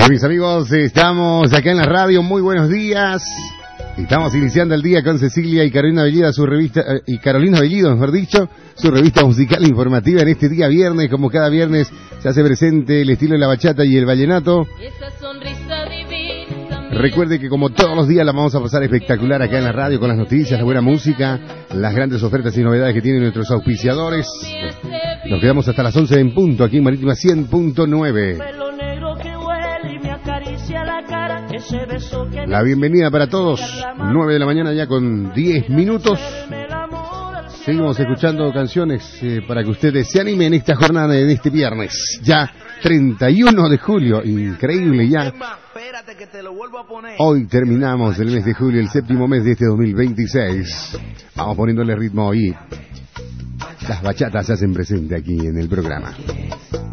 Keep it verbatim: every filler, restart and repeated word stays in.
Mis amigos, estamos acá en la radio, muy buenos días. Estamos iniciando el día con Cecilia y Carolina Bellido, su revista, eh, y Carolina Bellido, mejor dicho, su revista musical informativa en este día viernes. Como cada viernes se hace presente el estilo de la bachata y el vallenato. Recuerde que como todos los días la vamos a pasar espectacular acá en la radio con las noticias, la buena música, las grandes ofertas y novedades que tienen nuestros auspiciadores. Nos quedamos hasta las once en punto aquí en Marítima cien punto nueve. La bienvenida para todos, nueve de la mañana ya con diez minutos. Seguimos escuchando canciones eh, para que ustedes se animen en esta jornada, en este viernes, ya treinta y uno de julio, increíble ya. Hoy terminamos el mes de julio, el séptimo mes de este dos mil veintiséis. Vamos poniéndole ritmo y las bachatas se hacen presente aquí en el programa.